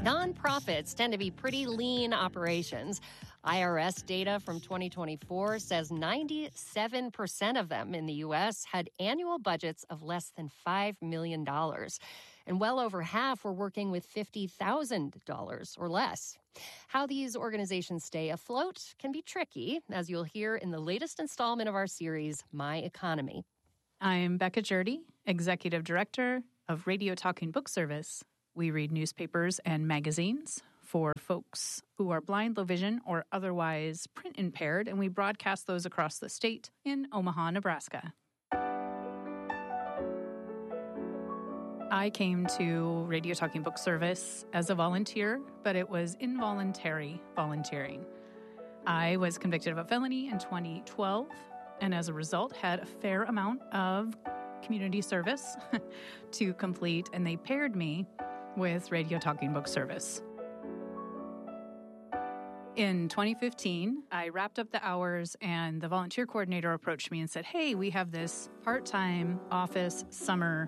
Nonprofits tend to be pretty lean operations. IRS data from 2024 says 97% of them in the U.S. had annual budgets of less than $5 million. And well over half were working with $50,000 or less. How these organizations stay afloat can be tricky, as you'll hear in the latest installment of our series, My Economy. I'm Becca Jurdy, Executive Director of Radio Talking Book Service. We read newspapers and magazines for folks who are blind, low vision, or otherwise print impaired, and we broadcast those across the state in Omaha, Nebraska. I came to Radio Talking Book Service as a volunteer, but it was involuntary volunteering. I was convicted of a felony in 2012, and as a result had a fair amount of community service to complete, and they paired me with Radio Talking Book Service. In 2015, I wrapped up the hours, and the volunteer coordinator approached me and said, hey, we have this part-time office summer